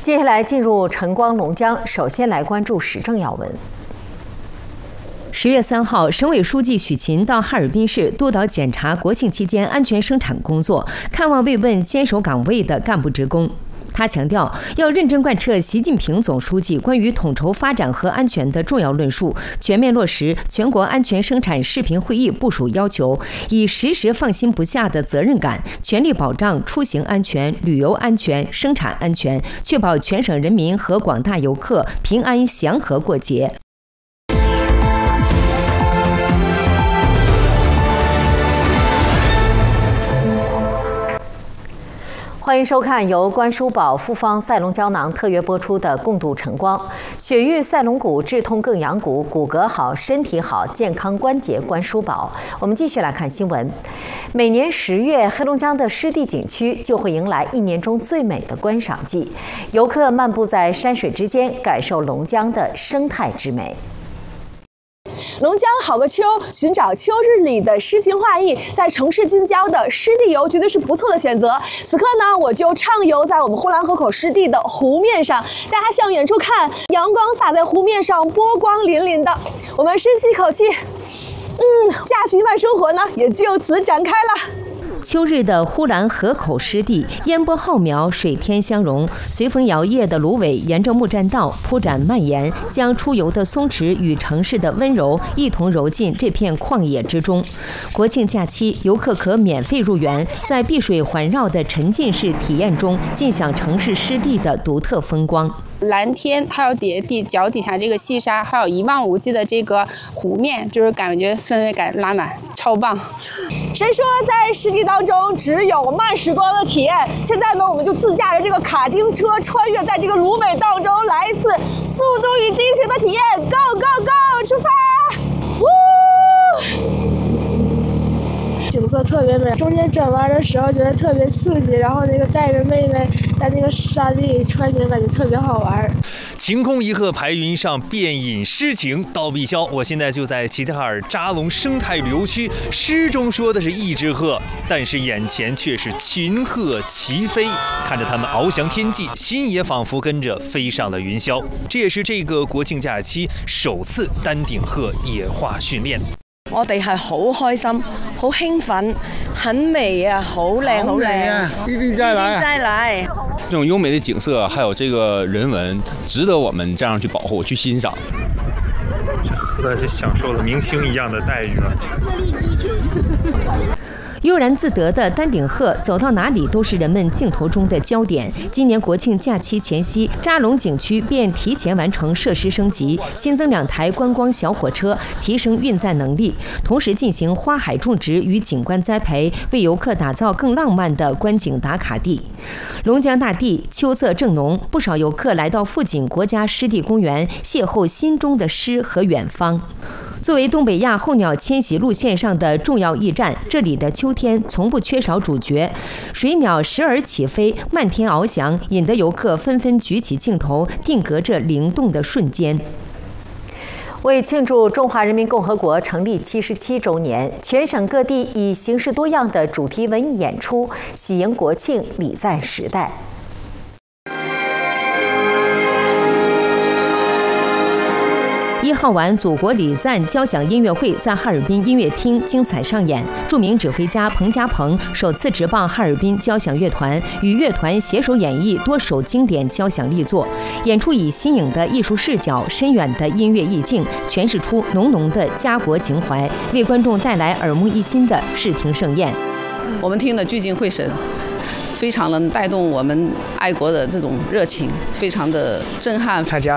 接下来进入晨光龙江，首先来关注时政要闻。 10月3号，省委书记许勤到哈尔滨市督导检查国庆期间安全生产工作，看望慰问坚守岗位的干部职工。他强调，要认真贯彻习近平总书记关于统筹发展和安全的重要论述，全面落实全国安全生产视频会议部署要求，以时时放心不下的责任感，全力保障出行安全、旅游安全、生产安全，确保全省人民和广大游客平安祥和过节。 欢迎收看由关书宝复方赛龙胶囊特约播出的《共度晨光》。雪域赛龙骨，治痛更养骨，骨骼好，身体好，健康关节关书宝。我们继续来看新闻。每年10月，黑龙江的湿地景区就会迎来1年中最美的观赏季，游客漫步在山水之间，感受龙江的生态之美。 龙江好个秋，寻找秋日里的诗情画意，在城市近郊的湿地游绝对是不错的选择。此刻呢，我就畅游在我们呼兰河口湿地的湖面上，大家向远处看，阳光洒在湖面上，波光粼粼的。我们深吸一口气，假期慢生活呢也就此展开了。 秋日的呼兰河口湿地，烟波浩渺，水天相融，随风摇曳的芦苇沿着木栈道铺展蔓延，将出游的松弛与城市的温柔一同揉进这片旷野之中。国庆假期，游客可免费入园，在碧水环绕的沉浸式体验中，尽享城市湿地的独特风光。 蓝天，还有脚底下这个细沙，还有一望无际的这个湖面，就是感觉氛围感拉满，超棒。 谁说在湿地当中只有慢时光的体验？现在呢，我们就自驾着这个卡丁车，穿越在这个芦苇当中，来一次速度与激情的体验 ！Go go go， 出发！ 景色特别美，中间转弯的时候觉得特别刺激，然后那个带着妹妹在那个沙地里穿行，感觉特别好玩。 晴空一鹤排云上，便引诗情到碧霄。我现在就在齐齐哈尔扎龙生态旅游区，诗中说的是一只鹤，但是眼前却是群鹤齐飞，看着它们翱翔天际，心也仿佛跟着飞上了云霄。这也是这个國慶假期首次丹顶鹤野化訓練。 我哋係好開心、好興奮、很美啊，好靚好靚啊！ 一定再來！ 再來！ 这种优美的景色，还有这个人文，值得我们这样去保护、去欣赏。 这鹤是享受了明星一样的待遇了。 悠然自得的丹顶鹤走到哪里都是人们镜头中的焦点。今年国庆假期前夕，扎龙景区便提前完成设施升级，新增2台观光小火车，提升运载能力，同时进行花海种植与景观栽培，为游客打造更浪漫的观景打卡地。龙江大地秋色正浓，不少游客来到富锦国家湿地公园，邂逅心中的诗和远方。作为东北亚候鸟迁徙路线上的重要驿站，这里的秋天从不缺少主角。水鸟时而起飞，漫天翱翔，引得游客纷纷举起镜头，定格这灵动的瞬间。 为庆祝中华人民共和国成立77周年，全省各地以形式多样的主题文艺演出，喜迎国庆，礼赞时代。1号晚，祖国礼赞交响音乐会在哈尔滨音乐厅精彩上演。著名指挥家彭家鹏首次执棒哈尔滨交响乐团，与乐团携手演绎多首经典交响力作。演出以新颖的艺术视角、深远的音乐意境，诠释出浓浓的家国情怀，为观众带来耳目一新的视听盛宴。 我们听得聚精会神，非常能带动我们爱国的这种热情，非常的震撼。 参加